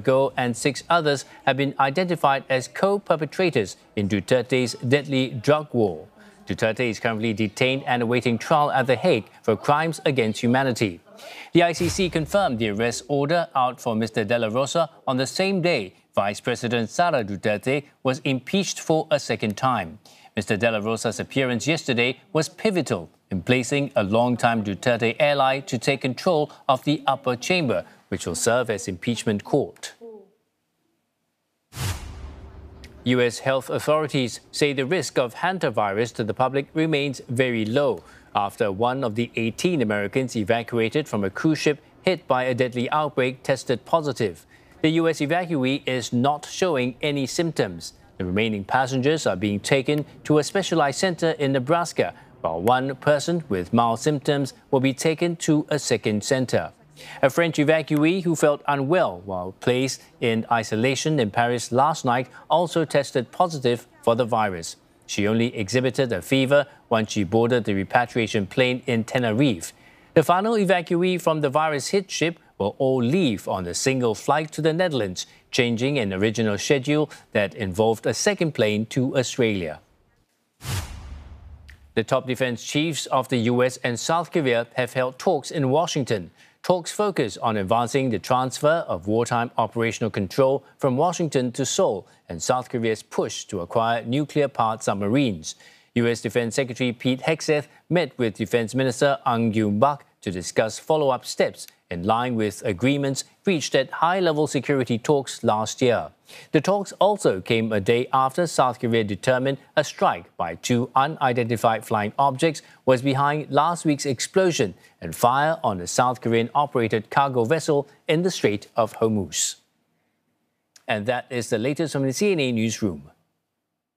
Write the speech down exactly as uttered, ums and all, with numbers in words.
ago, and six others have been identified as co-perpetrators in Duterte's deadly drug war. Duterte is currently detained and awaiting trial at The Hague for crimes against humanity. The I C C confirmed the arrest order out for Mister De La Rosa on the same day Vice President Sara Duterte was impeached for a second time. Mister De La Rosa's appearance yesterday was pivotal in placing a longtime Duterte ally to take control of the upper chamber, which will serve as impeachment court. U S health authorities say the risk of hantavirus to the public remains very low after one of the eighteen Americans evacuated from a cruise ship hit by a deadly outbreak tested positive. The U S evacuee is not showing any symptoms. The remaining passengers are being taken to a specialized center in Nebraska, while one person with mild symptoms will be taken to a second center. A French evacuee who felt unwell while placed in isolation in Paris last night also tested positive for the virus. She only exhibited a fever once she boarded the repatriation plane in Tenerife. The final evacuee from the virus-hit ship will all leave on a single flight to the Netherlands, changing an original schedule that involved a second plane to Australia. The top defense chiefs of the U S and South Korea have held talks in Washington. Talks focus on advancing the transfer of wartime operational control from Washington to Seoul and South Korea's push to acquire nuclear-powered submarines. U S Defense Secretary Pete Hegseth met with Defense Minister Ang Kyung-bak to discuss follow-up steps in line with agreements reached at high-level security talks last year. The talks also came a day after South Korea determined a strike by two unidentified flying objects was behind last week's explosion and fire on a South Korean-operated cargo vessel in the Strait of Hormuz. And that is the latest from the C N A Newsroom.